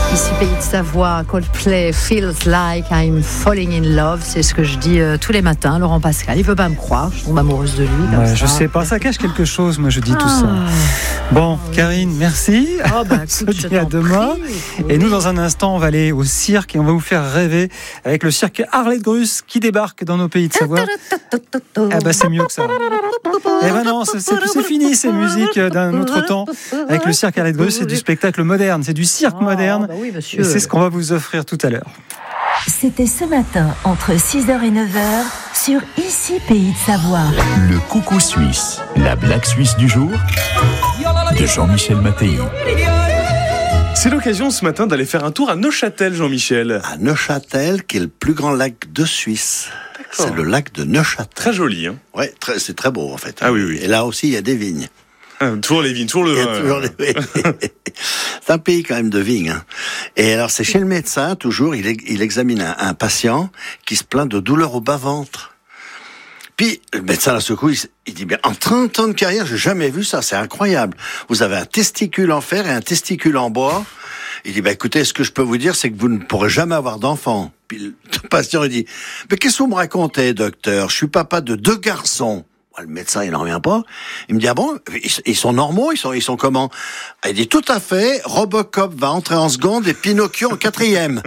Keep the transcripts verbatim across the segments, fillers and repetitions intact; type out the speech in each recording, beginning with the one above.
Ici Pays de Savoie, Coldplay, Feels Like I'm Falling in Love, c'est ce que je dis euh, tous les matins. Laurent Pascal, il veut pas me croire, je tombe amoureuse de lui. Ouais, ça. Je sais pas, ça cache quelque chose, moi je dis ah. tout ça. Bon, Karine, merci. Oh, bah, on se dit à demain. Prie, et oui. nous, dans un instant, on va aller au cirque et on va vous faire rêver avec le cirque Harley de Grus qui débarque dans nos Pays de Savoie. Ah bah c'est mieux que ça. Eh ben non, c'est, c'est, c'est fini ces musiques d'un autre temps. Avec le cirque Harley de Grus, c'est du spectacle moderne, c'est du cirque Ah, moderne. bah oui, et c'est ce qu'on va vous offrir tout à l'heure. C'était ce matin entre six heures et neuf heures sur Ici Pays de Savoie. Le coucou suisse, la blague suisse du jour de Jean-Michel Mattei. C'est l'occasion ce matin d'aller faire un tour à Neuchâtel, Jean-Michel. À Neuchâtel, qui est le plus grand lac de Suisse. C'est le lac de Neuchâtel. Très joli, hein. Ouais, très, c'est très beau en fait. Ah oui, oui. Et là aussi, il y a des vignes. Ah, toujours les vignes, toujours le Il y a vin. toujours des... C'est un pays quand même de vignes. Hein. Et alors, c'est chez le médecin, toujours, il, il examine un, un patient qui se plaint de douleur au bas-ventre. Puis, le médecin la secoue, il, il dit, bien, en trente ans de carrière, j'ai jamais vu ça, c'est incroyable. Vous avez un testicule en fer et un testicule en bois. Il dit, bah, écoutez, ce que je peux vous dire, c'est que vous ne pourrez jamais avoir d'enfant. Puis le patient, il dit, mais qu'est-ce que vous me racontez, docteur? Je suis papa de deux garçons. Le médecin, il n'en revient pas. Il me dit, ah bon, ils sont normaux, ils sont, ils sont comment? Il dit, tout à fait, Robocop va entrer en seconde et Pinocchio en quatrième.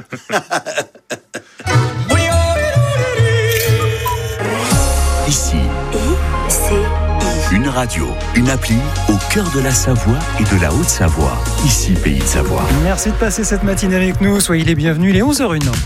Ici, C'est une radio, une appli au cœur de la Savoie et de la Haute-Savoie. Ici, Pays de Savoie. Merci de passer cette matinée avec nous. Soyez les bienvenus, il est onze heures une.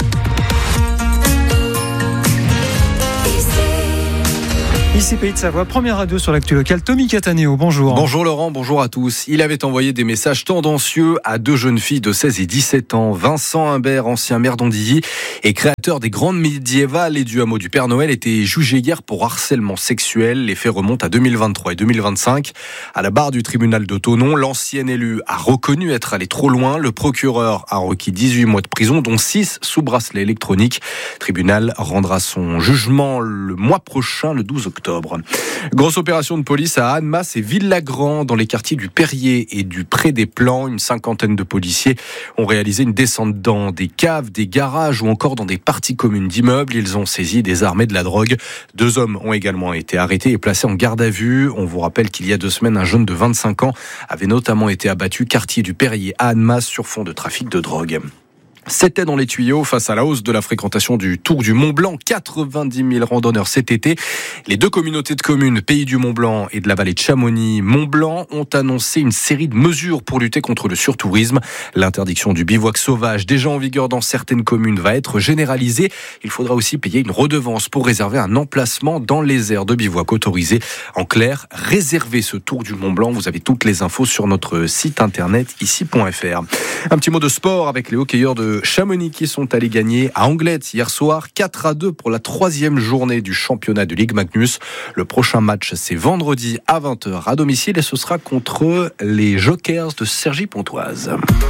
Ici Pays de Savoie, première radio sur l'actu locale. Tommy Cataneo, bonjour. Bonjour Laurent, bonjour à tous. Il avait envoyé des messages tendancieux à deux jeunes filles de seize et dix-sept ans. Vincent Humbert, ancien maire d'Andilly et créateur des grandes médiévales et du hameau du Père Noël, était jugé hier pour harcèlement sexuel. Les faits remontent à deux mille vingt-trois et deux mille vingt-cinq. À la barre du tribunal de Thonon, l'ancien élu a reconnu être allé trop loin. Le procureur a requis dix-huit mois de prison, dont six sous bracelet électronique. Le tribunal rendra son jugement le mois prochain, le douze octobre. Grosse opération de police à Annemasse et Villagrand, dans les quartiers du Perrier et du Pré des Plans. Une cinquantaine de policiers ont réalisé une descente dans des caves, des garages ou encore dans des parties communes d'immeubles. Ils ont saisi des armes et de la drogue. Deux hommes ont également été arrêtés et placés en garde à vue. On vous rappelle qu'il y a deux semaines, un jeune de vingt-cinq ans avait notamment été abattu quartier du Perrier à Annemasse sur fond de trafic de drogue. C'était dans les tuyaux face à la hausse de la fréquentation du Tour du Mont-Blanc. quatre-vingt-dix mille randonneurs cet été. Les deux communautés de communes, Pays du Mont-Blanc et de la vallée de Chamonix-Mont-Blanc, ont annoncé une série de mesures pour lutter contre le surtourisme. L'interdiction du bivouac sauvage, déjà en vigueur dans certaines communes, va être généralisée. Il faudra aussi payer une redevance pour réserver un emplacement dans les aires de bivouac autorisées. En clair, réservez ce Tour du Mont-Blanc. Vous avez toutes les infos sur notre site internet ici point f r. Un petit mot de sport avec les hockeyeurs de Chamonix qui sont allés gagner à Anglet hier soir quatre à deux pour la troisième journée du championnat de Ligue Magnus. Le prochain match, c'est vendredi à vingt heures à domicile et ce sera contre les Jokers de Cergy-Pontoise.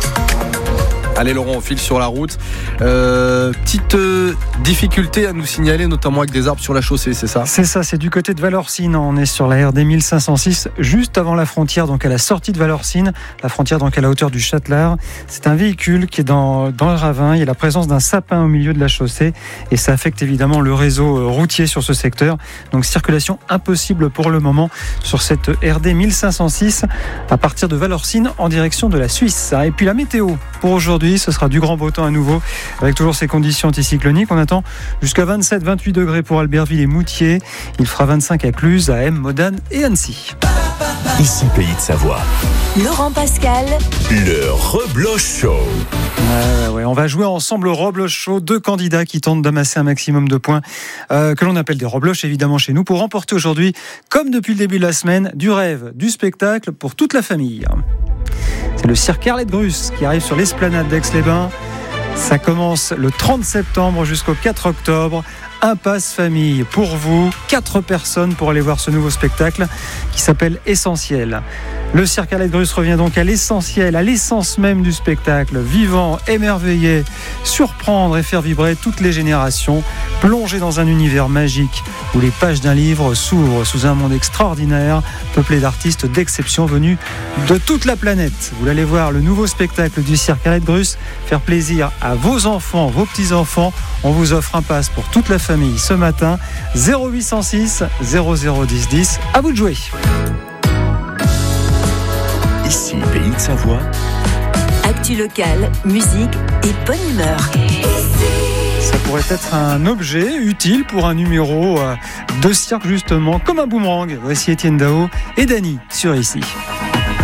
Allez Laurent, on file sur la route. Euh, petite euh, difficulté à nous signaler, notamment avec des arbres sur la chaussée, c'est ça? C'est ça, c'est du côté de Valorcine. On est sur la R D mille cinq cent six, juste avant la frontière, donc à la sortie de Valorcine, la frontière donc à la hauteur du Châtelard. C'est un véhicule qui est dans, dans le ravin. Il y a la présence d'un sapin au milieu de la chaussée et ça affecte évidemment le réseau routier sur ce secteur. Donc circulation impossible pour le moment sur cette R D mille cinq cent six à partir de Valorcine en direction de la Suisse. Et puis la météo pour aujourd'hui, ce sera du grand beau temps à nouveau avec toujours ces conditions anticycloniques. On attend jusqu'à vingt-sept à vingt-huit degrés pour Albertville et Moutier. Il fera vingt-cinq à Cluse, à M, Modane et Annecy. Ici, Pays de Savoie. Laurent Pascal. Le Rebloch Show. Ouais, ouais, ouais. On va jouer ensemble au Rebloch Show. Deux candidats qui tentent d'amasser un maximum de points euh, que l'on appelle des Rebloches évidemment chez nous pour remporter aujourd'hui, comme depuis le début de la semaine, du rêve, du spectacle pour toute la famille. C'est le cirque Harley de Grus qui arrive sur l'esplanade d'Aix-les-Bains. Ça commence le trente septembre jusqu'au quatre octobre. Un pass famille pour vous, quatre personnes pour aller voir ce nouveau spectacle qui s'appelle Essentiel. Le cirque Arlette Gruss revient donc à l'essentiel, à l'essence même du spectacle, vivant, émerveiller, surprendre et faire vibrer toutes les générations, plonger dans un univers magique où les pages d'un livre s'ouvrent sous un monde extraordinaire, peuplé d'artistes d'exception venus de toute la planète. Vous allez voir le nouveau spectacle du cirque Arlette Gruss, faire plaisir à vos enfants, vos petits-enfants. On vous offre un pass pour toute la famille ce matin. zéro huit cent six zéro zéro dix dix. À vous de jouer. Ici, Pays de Savoie. Actu locale, musique et bonne humeur. Ça pourrait être un objet utile pour un numéro de cirque justement, comme un boomerang. Voici Étienne Dao et Dany sur Ici.